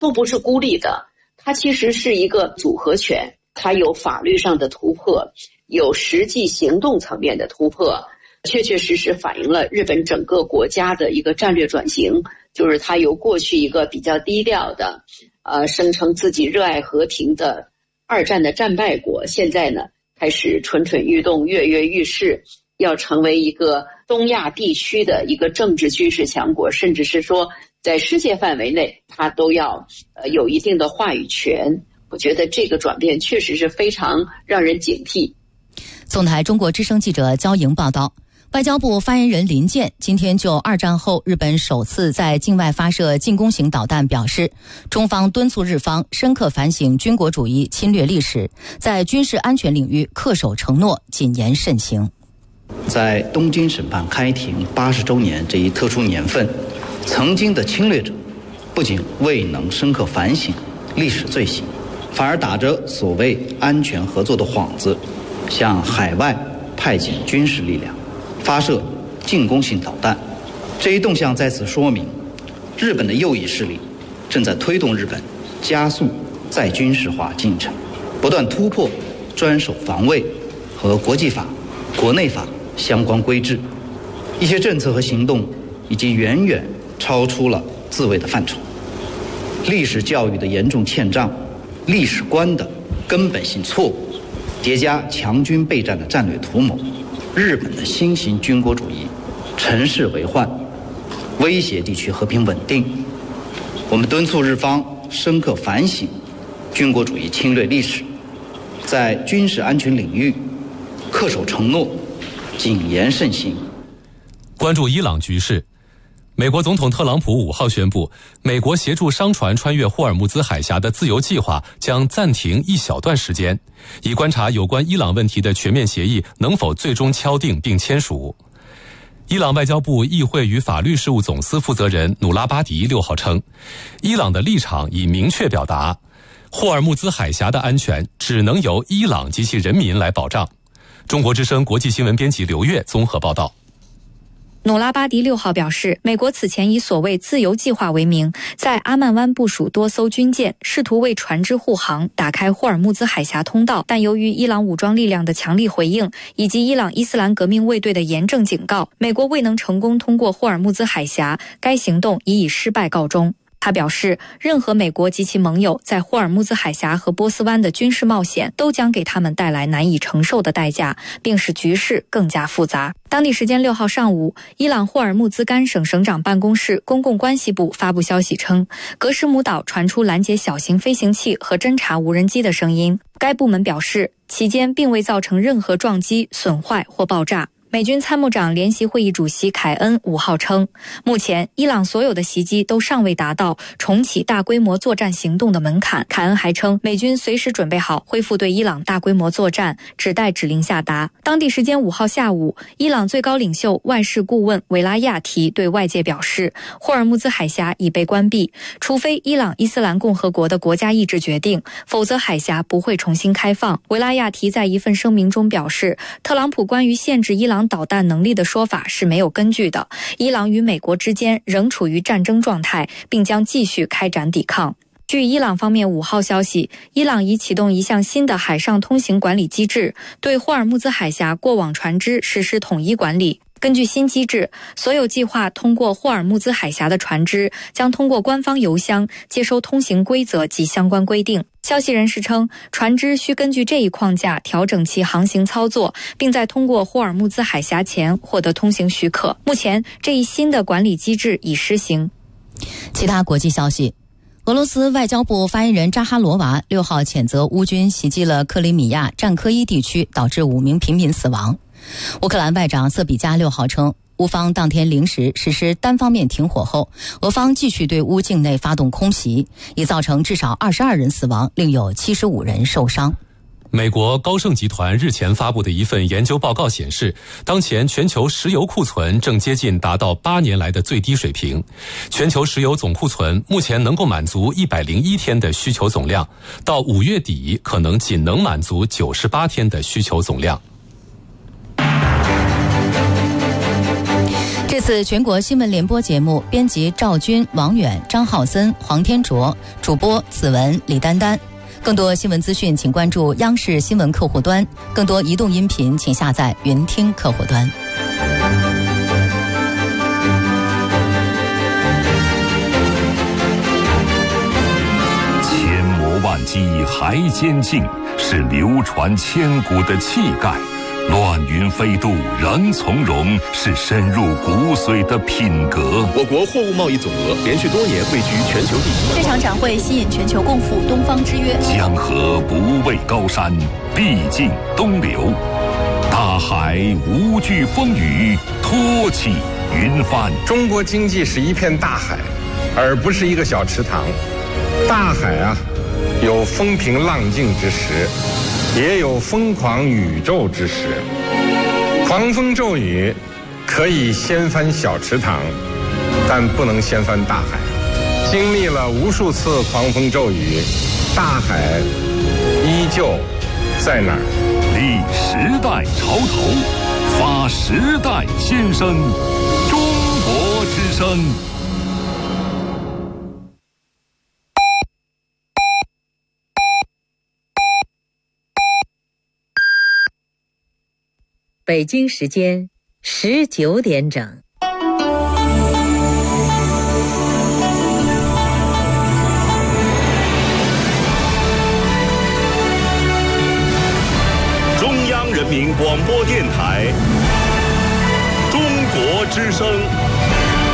都不是孤立的，它其实是一个组合拳，它有法律上的突破，有实际行动层面的突破，确确实实反映了日本整个国家的一个战略转型，就是它由过去一个比较低调的声称自己热爱和平的二战的战败国，现在呢开始蠢蠢欲动，跃跃欲试，要成为一个东亚地区的一个政治军事强国，甚至是说在世界范围内它都要有一定的话语权。我觉得这个转变确实是非常让人警惕。 总台中国之声记者焦莹报道，外交部发言人林健今天就二战后日本首次在境外发射进攻型导弹表示，中方敦促日方深刻反省军国主义侵略历史，在军事安全领域恪守承诺，谨言慎行。 在东京审判开庭80周年这一特殊年份，曾经的侵略者不仅未能深刻反省历史罪行，反而打着所谓安全合作的幌子，向海外派遣军事力量，发射进攻性导弹。这一动向在此说明，日本的右翼势力正在推动日本加速再军事化进程，不断突破专守防卫和国际法、国内法相关规制，一些政策和行动已经远远超出了自卫的范畴。历史教育的严重欠账，历史观的根本性错误，叠加强军备战的战略图谋，日本的新型军国主义乘势为患，威胁地区和平稳定。我们敦促日方深刻反省军国主义侵略历史，在军事安全领域恪守承诺，谨言慎行。 关注伊朗局势，美国总统特朗普5号宣布，美国协助商船穿越霍尔木兹海峡的自由计划将暂停一小段时间，以观察有关伊朗问题的全面协议能否最终敲定并签署。伊朗外交部议会与法律事务总司负责人努拉巴迪6号称，伊朗的立场已明确表达，霍尔木兹海峡的安全只能由伊朗及其人民来保障。中国之声国际新闻编辑刘越综合报道。 努拉巴迪6号表示，美国此前以所谓自由计划为名，在阿曼湾部署多艘军舰，试图为船只护航打开霍尔木兹海峡通道，但由于伊朗武装力量的强力回应以及伊朗伊斯兰革命卫队的严正警告，美国未能成功通过霍尔木兹海峡，该行动已以失败告终。他表示，任何美国及其盟友在霍尔木兹海峡和波斯湾的军事冒险都将给他们带来难以承受的代价，并使局势更加复杂。当地时间6号上午，伊朗霍尔木兹干省省长办公室公共关系部发布消息称，格什姆岛传出拦截小型飞行器和侦察无人机的声音。该部门表示，期间并未造成任何撞击、损坏或爆炸。美军参谋长联席会议主席凯恩5号称，目前伊朗所有的袭击都尚未达到重启大规模作战行动的门槛。凯恩还称，美军随时准备好恢复对伊朗大规模作战，只待指令下达。当地时间5号下午，伊朗最高领袖外事顾问维拉亚提对外界表示，霍尔木兹海峡已被关闭，除非伊朗伊斯兰共和国的国家意志决定，否则海峡不会重新开放。维拉亚提在一份声明中表示，特朗普关于限制伊朗导弹能力的说法是没有根据的，伊朗与美国之间仍处于战争状态，并将继续开展抵抗。据伊朗方面5号消息，伊朗已启动一项新的海上通行管理机制，对霍尔木兹海峡过往船只实施统一管理。根据新机制，所有计划通过霍尔木兹海峡的船只将通过官方邮箱接收通行规则及相关规定。消息人士称，船只需根据这一框架调整其航行操作，并在通过霍尔木兹海峡前获得通行许可。目前，这一新的管理机制已施行。 其他国际消息，俄罗斯外交部发言人扎哈罗娃6号谴责乌军袭击了克里米亚战科伊地区，导致5名平民死亡。乌克兰外长瑟比加6号称，乌方当天零时实施单方面停火后，俄方继续对乌境内发动空袭，已造成至少22人死亡，另有75人受伤。 美国高盛集团日前发布的一份研究报告显示，当前全球石油库存正接近达到8年来的最低水平，全球石油总库存目前能够满足101天的需求总量，到5月底可能仅能满足98天的需求总量。 次全国新闻联播节目，编辑赵军、王远、张浩森、黄天卓，主播子文、李丹丹。更多新闻资讯，请关注央视新闻客户端。更多移动音频，请下载云听客户端。 千磨万击还坚劲，是流传千古的气概。乱云飞渡人从容，是深入骨髓的品格。 我国货物贸易总额连续多年位居全球第一。 这场展会吸引全球共赴东方之约。 江河不畏高山，必尽东流。大海无惧风雨，托起云帆。 中国经济是一片大海，而不是一个小池塘。大海啊，有风平浪静之时，也有疯狂宇宙之时。狂风骤雨可以掀翻小池塘，但不能掀翻大海。经历了无数次狂风骤雨，大海依旧在那儿。 立时代潮头，发时代先声。中国之声。 北京时间19点整。 中央人民广播电台，中国之声。